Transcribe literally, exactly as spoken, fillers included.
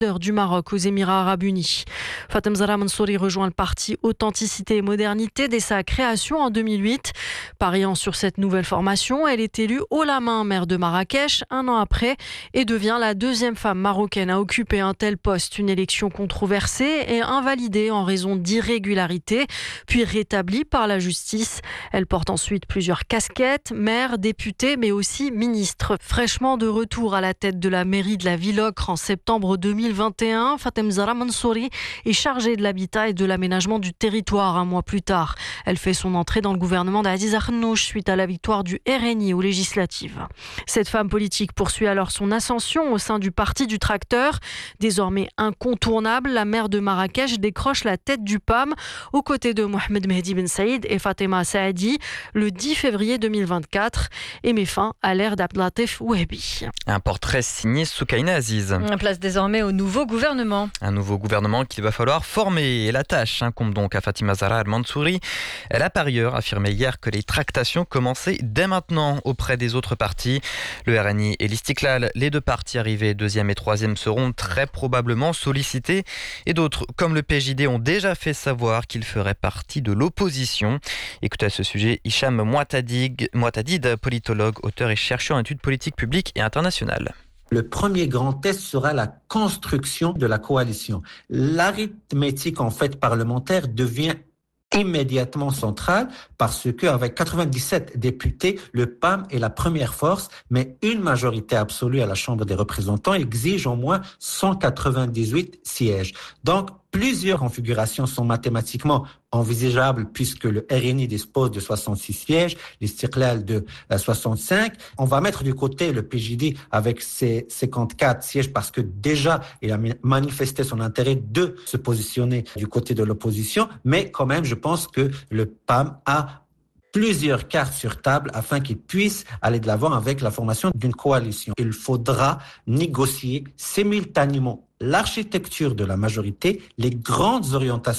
du Maroc aux Émirats Arabes Unis. Fatem Zahra Mansouri rejoint le parti Authenticité et Modernité dès sa création en deux mille huit. Pariant sur cette nouvelle formation, elle est élue haut la main maire de Marrakech un an après et devient la deuxième femme marocaine à occuper un tel poste. Une élection controversée et invalidée en raison d'irrégularités, puis rétablie par la justice. Elle porte ensuite plusieurs casquettes, maire, députée, mais aussi ministre. Fraîchement de retour à la tête de la mairie de la Ville-Ocre en septembre deux mille vingt et un, Fatem Zahra Mansouri est chargée de l'habitat et de l'aménagement du territoire un mois plus tard. Elle fait son entrée dans le gouvernement d'Aziz Arnouch suite à la victoire du R N I aux législatives. Cette femme politique poursuit alors son ascension au sein du parti du tracteur. Désormais incontournable, la maire de Marrakech décroche la tête du P A M aux côtés de Mohamed Mehdi Ben Saïd et Fatema Saadi le dix février deux mille vingt-quatre et met fin à l'ère d'Abdelatif Ouabi. Un portrait signé Soukaina Aziz. Place désormais au nouveau gouvernement. Un nouveau gouvernement qu'il va falloir former. Et la tâche incombe donc à Fatima Zahra Al-Mansouri. Elle a par ailleurs affirmé hier que les tractations commençaient dès maintenant auprès des autres partis. Le R N I et l'Istiklal, les deux partis arrivés deuxième et troisième, seront très probablement sollicités. Et d'autres, comme le P J D, ont déjà fait savoir qu'ils feraient partie de l'opposition. Écoutez à ce sujet Hicham Mouatadid, Mouatadid, politologue, auteur et chercheur en études politiques publiques et internationales. Le premier grand test sera la construction de la coalition. L'arithmétique en fait parlementaire devient immédiatement centrale parce qu'avec quatre-vingt-dix-sept députés, le P A M est la première force, mais une majorité absolue à la Chambre des représentants exige au moins cent quatre-vingt-dix-huit sièges. Donc, plusieurs configurations sont mathématiquement envisageables puisque le R N I dispose de soixante-six sièges, l'Istiklal de soixante-cinq. On va mettre du côté le P J D avec ses cinquante-quatre sièges parce que déjà, il a manifesté son intérêt de se positionner du côté de l'opposition. Mais quand même, je pense que le P A M a plusieurs cartes sur table afin qu'il puisse aller de l'avant avec la formation d'une coalition. Il faudra négocier simultanément l'architecture de la majorité, les grandes orientations